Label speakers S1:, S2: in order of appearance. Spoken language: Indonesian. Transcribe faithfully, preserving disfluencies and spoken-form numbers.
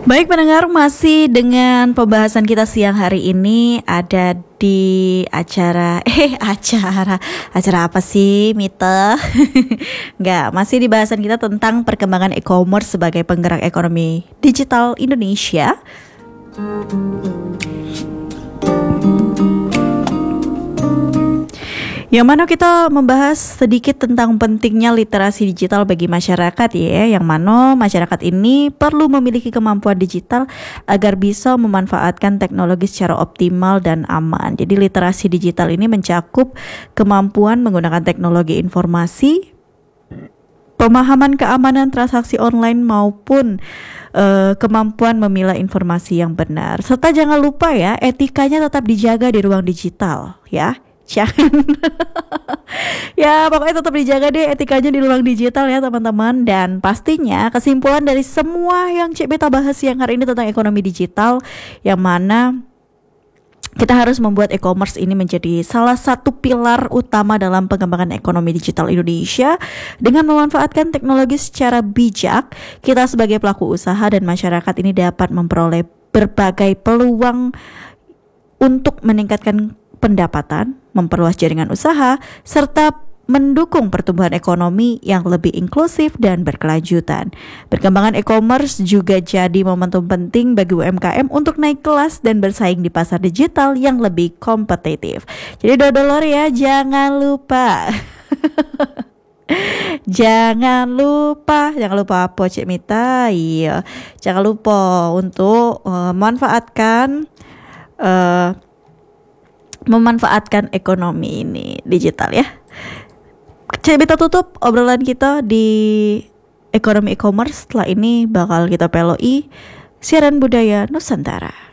S1: Baik pendengar, masih dengan pembahasan kita siang hari ini ada di acara eh acara acara apa sih Mita? Enggak, masih di bahasan kita tentang perkembangan e-commerce sebagai penggerak ekonomi digital Indonesia. Yang mana kita membahas sedikit tentang pentingnya literasi digital bagi masyarakat ya. Yang mana masyarakat ini perlu memiliki kemampuan digital agar bisa memanfaatkan teknologi secara optimal dan aman. Jadi literasi digital ini mencakup kemampuan menggunakan teknologi informasi, pemahaman keamanan transaksi online maupun uh, kemampuan memilah informasi yang benar. Serta jangan lupa ya, etikanya tetap dijaga di ruang digital ya. Jangan ya pokoknya tetap dijaga deh etikanya di ruang digital ya teman-teman. Dan pastinya kesimpulan dari semua yang Cik Beta bahas siang hari ini tentang ekonomi digital, yang mana kita harus membuat e-commerce ini menjadi salah satu pilar utama dalam pengembangan ekonomi digital Indonesia. Dengan memanfaatkan teknologi secara bijak, kita sebagai pelaku usaha dan masyarakat ini dapat memperoleh berbagai peluang untuk meningkatkan pendapatan, memperluas jaringan usaha, serta mendukung pertumbuhan ekonomi yang lebih inklusif dan berkelanjutan. Perkembangan e-commerce juga jadi momentum penting bagi U M K M untuk naik kelas dan bersaing di pasar digital yang lebih kompetitif. Jadi dodolor ya, jangan lupa. Jangan lupa, jangan lupa apa Cik Mita? Iya, jangan lupa untuk uh, memanfaatkan uh, memanfaatkan ekonomi ini digital ya. Kita tutup obrolan kita di ekonomi e-commerce. Setelah ini bakal kita peloi siaran budaya Nusantara.